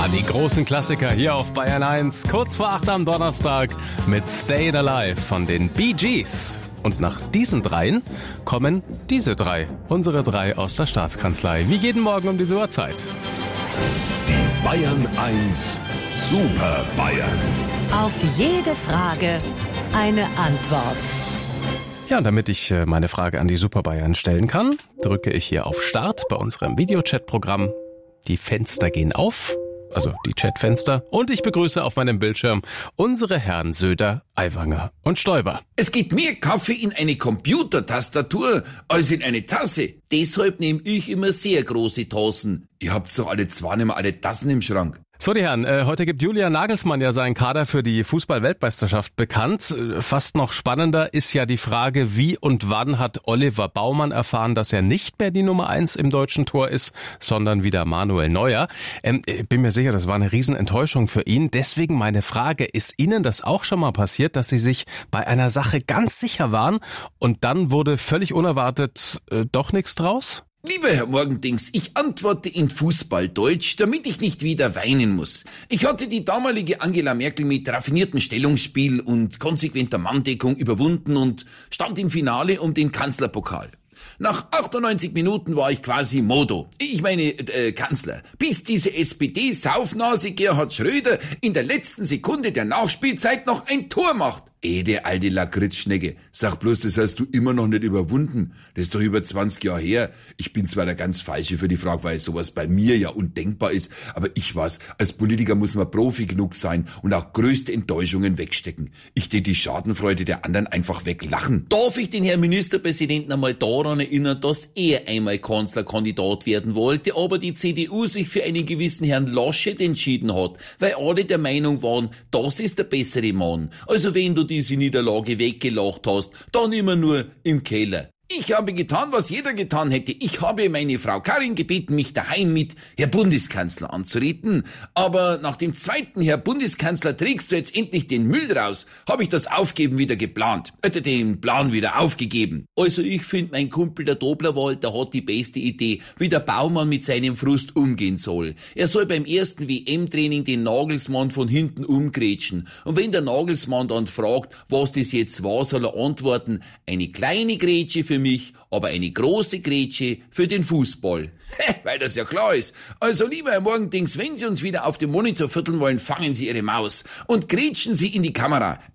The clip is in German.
waren die großen Klassiker hier auf Bayern 1, kurz vor 8 am Donnerstag mit Staying Alive von den Bee Gees. Und nach diesen dreien kommen diese drei, unsere drei aus der Staatskanzlei, wie jeden Morgen um diese Uhrzeit. Die Bayern 1 Super Bayern. Auf jede Frage eine Antwort. Ja, und damit ich meine Frage an die Super Bayern stellen kann, drücke ich hier auf Start bei unserem Videochat-Programm. Die Fenster gehen auf, also die Chatfenster, und ich begrüße auf meinem Bildschirm unsere Herren Söder, Aiwanger und Stoiber. Es geht mehr Kaffee in eine Computertastatur als in eine Tasse. Deshalb nehme ich immer sehr große Tassen. Ihr habt's doch alle zwei nicht mehr alle Tassen im Schrank. So, die Herren, heute gibt Julian Nagelsmann ja seinen Kader für die Fußball-Weltmeisterschaft bekannt. Fast noch spannender ist ja die Frage, wie und wann hat Oliver Baumann erfahren, dass er nicht mehr die Nummer 1 im deutschen Tor ist, sondern wieder Manuel Neuer. Bin mir sicher, das war eine Riesenenttäuschung für ihn. Deswegen meine Frage, ist Ihnen das auch schon mal passiert, dass Sie sich bei einer Sache ganz sicher waren und dann wurde völlig unerwartet doch nichts draus? Lieber Herr Morgendings, ich antworte in Fußballdeutsch, damit ich nicht wieder weinen muss. Ich hatte die damalige Angela Merkel mit raffiniertem Stellungsspiel und konsequenter Manndeckung überwunden und stand im Finale um den Kanzlerpokal. Nach 98 Minuten war ich quasi Kanzler, bis diese SPD-Saufnase Gerhard Schröder in der letzten Sekunde der Nachspielzeit noch ein Tor macht. Der alte Lakritzschnecke, sag bloß, das hast du immer noch nicht überwunden. Das ist doch über 20 Jahre her. Ich bin zwar der ganz Falsche für die Frage, weil sowas bei mir ja undenkbar ist, aber ich weiß, als Politiker muss man Profi genug sein und auch größte Enttäuschungen wegstecken. Ich tät die Schadenfreude der anderen einfach weglachen. Darf ich den Herrn Ministerpräsidenten einmal daran erinnern, dass er einmal Kanzlerkandidat werden wollte, aber die CDU sich für einen gewissen Herrn Laschet entschieden hat, weil alle der Meinung waren, das ist der bessere Mann. Also wenn du diese Niederlage weggelacht hast, dann immer nur im Keller. Ich habe getan, was jeder getan hätte. Ich habe meine Frau Karin gebeten, mich daheim mit Herr Bundeskanzler anzureden. Aber nach dem zweiten Herr Bundeskanzler, trägst du jetzt endlich den Müll raus, habe ich das Aufgeben wieder geplant. Den Plan wieder aufgegeben. Also ich finde, mein Kumpel der Doblerwald, der hat die beste Idee, wie der Baumann mit seinem Frust umgehen soll. Er soll beim ersten WM-Training den Nagelsmann von hinten umgrätschen. Und wenn der Nagelsmann dann fragt, was das jetzt war, soll er antworten, eine kleine Grätsche für mich, aber eine große Grätsche für den Fußball. Weil das ja klar ist. Also lieber Herr Morgendings, wenn Sie uns wieder auf dem Monitor vierteln wollen, fangen Sie Ihre Maus und grätschen Sie in die Kamera.